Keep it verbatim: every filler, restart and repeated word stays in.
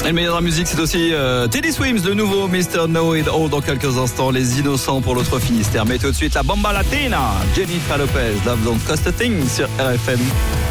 Et le meilleur de la musique, c'est aussi euh, Teddy Swims, le nouveau mister Know It All dans quelques instants. Les Innocents pour l'autre Finistère. Mais tout de suite, la Bomba Latina, Jennifer Lopez, Love Don't Cost a Thing sur R F M.